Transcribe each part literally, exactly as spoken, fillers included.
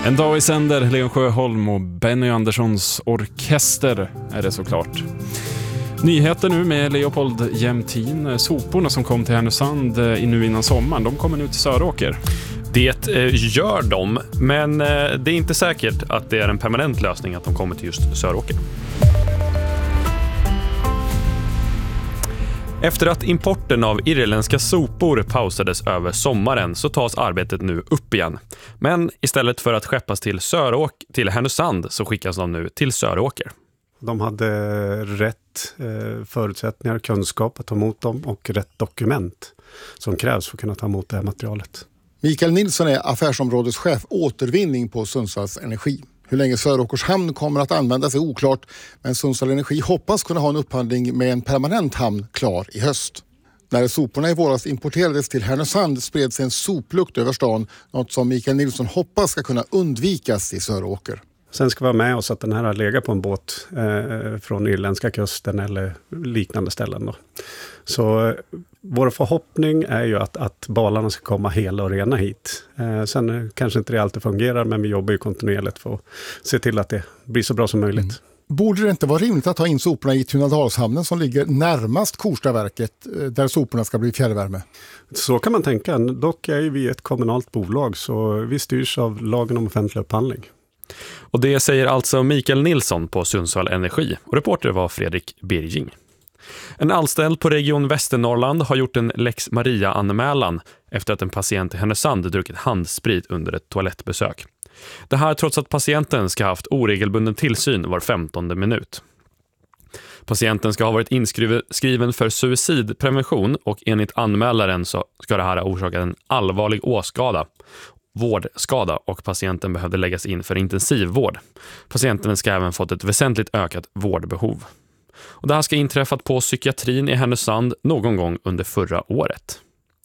En dag i sänder, Leon Sjöholm och Benny Anderssons orkester är det såklart. Nyheter nu med Leopold Jämtin. Soporna som kom till Härnösand nu innan sommaren, de kommer nu till Söråker. Det gör de, men det är inte säkert att det är en permanent lösning att de kommer till just Söråker. Efter att importen av irländska sopor pausades över sommaren så tas arbetet nu upp igen. Men istället för att skeppas till Söråker, till Härnösand, så skickas de nu till Söråker. De hade rätt förutsättningar, kunskap att ta emot dem och rätt dokument som krävs för att kunna ta emot det här materialet. Mikael Nilsson är affärsområdeschef återvinning på Sundsvalls Energi. Hur länge Söråkers hamn kommer att användas är oklart, men Sundsvall Energi hoppas kunna ha en upphandling med en permanent hamn klar i höst. När soporna i våras importerades till Härnösand spreds en soplukt över stan, något som Mikael Nilsson hoppas ska kunna undvikas i Söråker. Sen ska vi ha med oss att den här har legat på en båt eh, från irländska kusten eller liknande ställen. Då. Så eh, vår förhoppning är ju att, att balarna ska komma hela och rena hit. Eh, sen eh, kanske inte det alltid fungerar, men vi jobbar ju kontinuerligt för att se till att det blir så bra som möjligt. Mm. Borde det inte vara rimligt att ta in soporna i Tunadalshamnen som ligger närmast Korsdaverket där soporna ska bli fjärrvärme? Så kan man tänka. Dock är vi ett kommunalt bolag så vi styrs av lagen om offentlig upphandling. Och det säger alltså Mikael Nilsson på Sundsvall Energi. Och reporter var Fredrik Birging. En anställd på Region Västernorrland har gjort en Lex Maria-anmälan efter att en patient i Härnösand druckit handsprit under ett toalettbesök. Det här trots att patienten ska ha haft oregelbunden tillsyn var femtonde minut. Patienten ska ha varit inskriven för suicidprevention och enligt anmälaren så ska det här ha orsakat en allvarlig åskada, vårdskada och patienten behövde läggas in för intensivvård. Patienten ska även fått ett väsentligt ökat vårdbehov. Och det här ska inträffat på psykiatrin i Härnösand någon gång under förra året.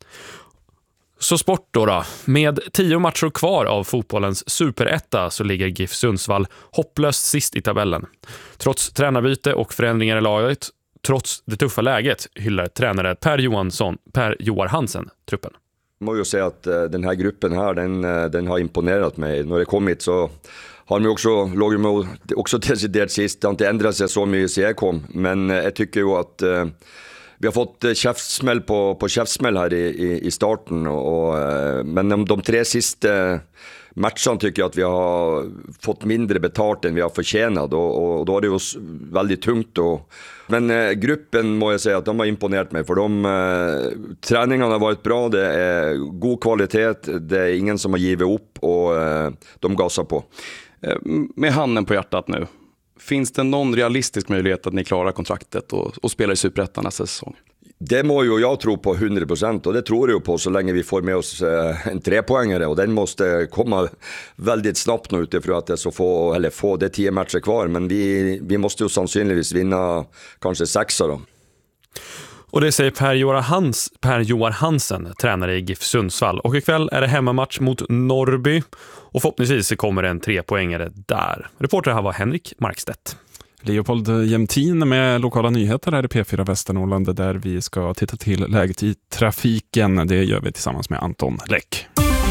Så sport då, då. Med tio matcher kvar av fotbollens superetta så ligger GIF Sundsvall hopplöst sist i tabellen. Trots tränarbyte och förändringar i laget, trots det tuffa läget, hyllar tränare Per Johansson, Per Joar Hansen truppen. Jag måste ju säga att den här gruppen här, den, den har imponerat mig. När det kommit så har de också låg med också deciderat sist. Det har inte ändrat sig så mycket sedan jag kom. Men jag tycker ju att eh, vi har fått käftsmäll på, på käftsmäll här i, i, i starten. Och, eh, men de, de tre sista matcherna tycker jag att vi har fått mindre betalt än vi har förtjänat. Och, och då är det ju väldigt tungt. Och, men eh, gruppen må jag säga att de har imponerat mig. För de eh, träningarna har varit bra. Det är god kvalitet. Det är ingen som har givit upp och eh, de gasar på. Med handen på hjärtat nu, finns det någon realistisk möjlighet att ni klarar kontraktet och, och spelar i Superettan nästa säsong? Det må ju jag tro på hundra procent och det tror jag på så länge vi får med oss en trepoängare och den måste komma väldigt snabbt nu utifrån att det är så få, eller få det tio matcher kvar, men vi, vi måste ju sannolikt vinna kanske sexa då. Och det säger Per Joar, Hans, Per Joar Hansen, tränare i GIF Sundsvall. Och ikväll är det hemmamatch mot Norrby. Och förhoppningsvis kommer det en trepoängare där. Reporter här var Henrik Markstedt. Leopold Jämtin med lokala nyheter här i P fyra Västernorrland där vi ska titta till läget i trafiken. Det gör vi tillsammans med Anton Läck.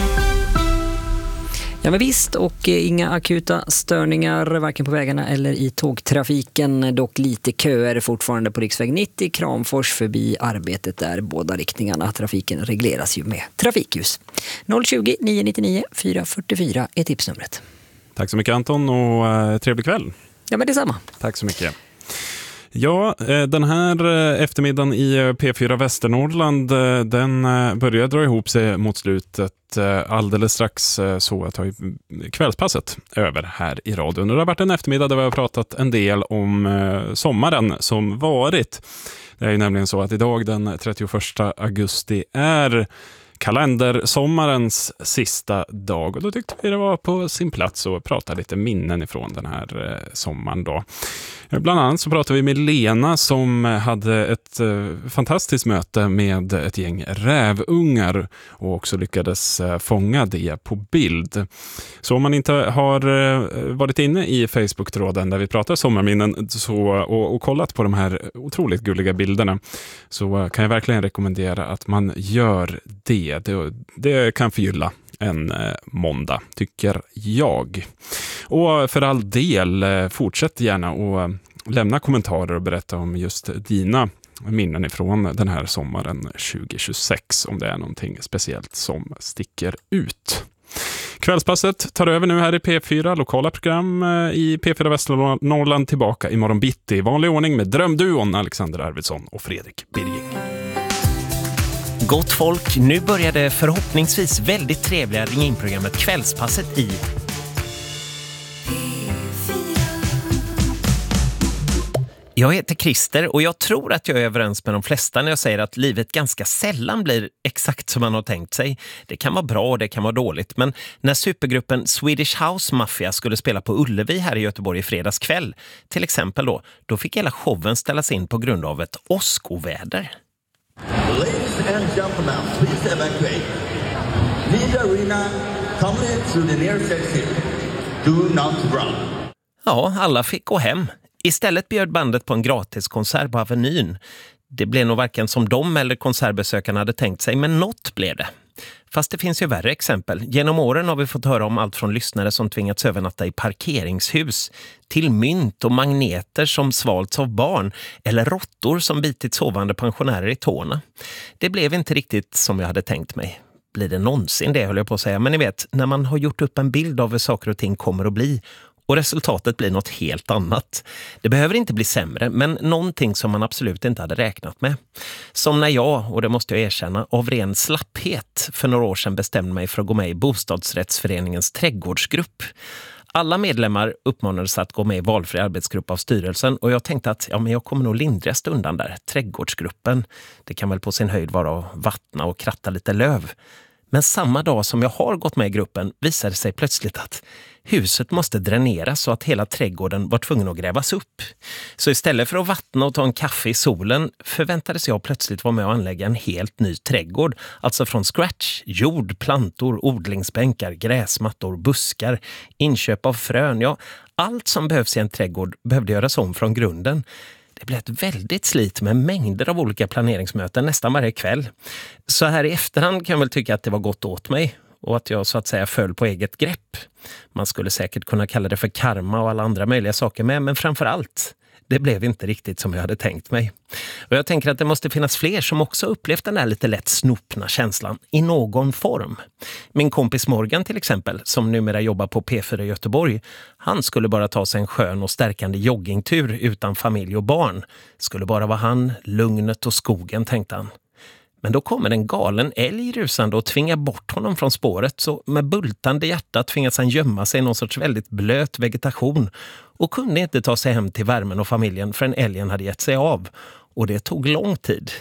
Ja men visst, och inga akuta störningar varken på vägarna eller i tågtrafiken. Dock lite köer fortfarande på riksväg nittio Kramfors förbi arbetet där båda riktningarna. Trafiken regleras ju med trafikljus. noll tjugo, nio nittionio, fyra fyrtiofyra är tipsnumret. Tack så mycket Anton och eh, trevlig kväll. Ja men detsamma. Tack så mycket. Ja, den här eftermiddagen i P fyra Västernorrland, den börjar dra ihop sig mot slutet alldeles strax så att ta kvällspasset över här i radion. Det har varit en eftermiddag där vi har pratat en del om sommaren som varit. Det är ju nämligen så att idag den trettioförsta augusti är kalendersommarens sista dag och då tyckte vi det var på sin plats att prata lite minnen ifrån den här eh, sommaren då. Bland annat så pratade vi med Lena som hade ett eh, fantastiskt möte med ett gäng rävungar och också lyckades eh, fånga det på bild. Så om man inte har eh, varit inne i Facebook-tråden där vi pratar sommarminnen så, och, och kollat på de här otroligt gulliga bilderna så kan jag verkligen rekommendera att man gör det. Det, det kan förgylla en eh, måndag, tycker jag. Och för all del, eh, fortsätt gärna och eh, lämna kommentarer och berätta om just dina minnen ifrån den här sommaren tjugohundratjugosex, om det är någonting speciellt som sticker ut. Kvällspasset tar över nu här i P fyra, lokala program i P fyra Västernorrland, tillbaka i morgon bitti i vanlig ordning med drömduon Alexander Arvidsson och Fredrik Birging. Gott folk, nu börjar det förhoppningsvis väldigt trevliga Ring in-programmet Kvällspasset i Jag heter Christer och jag tror att jag är överens med de flesta när jag säger att livet ganska sällan blir exakt som man har tänkt sig. Det kan vara bra och det kan vara dåligt, men när supergruppen Swedish House Mafia skulle spela på Ullevi här i Göteborg i fredags kväll, till exempel då, då fick hela showen ställas in på grund av ett åskoväder. Ladies and gentlemen, please evacuate. Leave the arena, come to the nearest exit. Do not run. Ja, alla fick gå hem. Istället bjöd bandet på en gratiskonsert på Avenyn. Det blev nog varken som de eller konsertbesökarna hade tänkt sig, men något blev det. Fast det finns ju värre exempel. Genom åren har vi fått höra om allt från lyssnare som tvingats övernatta i parkeringshus till mynt och magneter som svalts av barn eller råttor som bitit sovande pensionärer i tårna. Det blev inte riktigt som jag hade tänkt mig. Blir det någonsin det, höll jag på att säga. Men ni vet, när man har gjort upp en bild av hur saker och ting kommer att bli och resultatet blir något helt annat. Det behöver inte bli sämre, men någonting som man absolut inte hade räknat med. Som när jag, och det måste jag erkänna, av ren slapphet för några år sedan bestämde mig för att gå med i bostadsrättsföreningens trädgårdsgrupp. Alla medlemmar uppmanades att gå med i valfri arbetsgrupp av styrelsen och jag tänkte att ja, men jag kommer nog lindrigast undan där. Trädgårdsgruppen, det kan väl på sin höjd vara att vattna och kratta lite löv. Men samma dag som jag har gått med i gruppen visade sig plötsligt att huset måste dräneras så att hela trädgården var tvungen att grävas upp. Så istället för att vattna och ta en kaffe i solen förväntades jag plötsligt vara med och anlägga en helt ny trädgård. Alltså från scratch, jord, plantor, odlingsbänkar, gräsmattor, buskar, inköp av frön. Ja, allt som behövs i en trädgård behövde göras om från grunden. Det blev ett väldigt slit med mängder av olika planeringsmöten nästan varje kväll. Så här i efterhand kan jag väl tycka att det var gott åt mig och att jag så att säga föll på eget grepp. Man skulle säkert kunna kalla det för karma och alla andra möjliga saker med, men framför allt, det blev inte riktigt som jag hade tänkt mig. Och jag tänker att det måste finnas fler som också upplevt den där lite lätt snopna känslan i någon form. Min kompis Morgan till exempel, som numera jobbar på P fyra i Göteborg, han skulle bara ta sig en skön och stärkande joggingtur utan familj och barn. Skulle bara vara han, lugnet och skogen, tänkte han. Men då kommer en galen älg rusande och tvingar bort honom från spåret, så med bultande hjärta tvingas han gömma sig i någon sorts väldigt blöt vegetation och kunde inte ta sig hem till värmen och familjen förrän älgen hade gett sig av. Och det tog lång tid.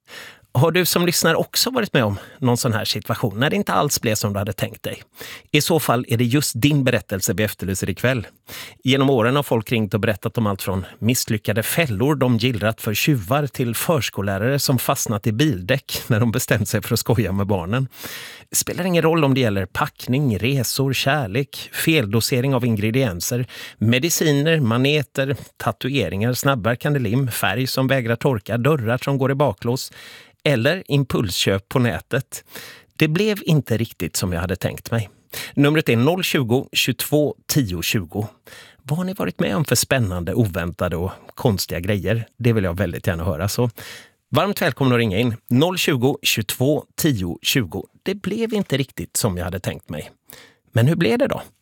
Har du som lyssnar också varit med om någon sån här situation när det inte alls blev som du hade tänkt dig? I så fall är det just din berättelse vi efterlyser ikväll. Genom åren har folk ringt och berättat om allt från misslyckade fällor de gillrat för tjuvar till förskollärare som fastnat i bildäck när de bestämt sig för att skoja med barnen. Det spelar ingen roll om det gäller packning, resor, kärlek, feldosering av ingredienser, mediciner, maneter, tatueringar, snabbverkande lim, färg som vägrar torka, dörrar som går i baklås eller impulsköp på nätet. Det blev inte riktigt som jag hade tänkt mig. Numret är noll tjugo, tjugotvå, tio, tjugo. Vad har ni varit med om för spännande, oväntade och konstiga grejer? Det vill jag väldigt gärna höra. Så varmt välkommen att ringa in. noll tjugo, tjugotvå, tio, tjugo. Det blev inte riktigt som jag hade tänkt mig. Men hur blev det då?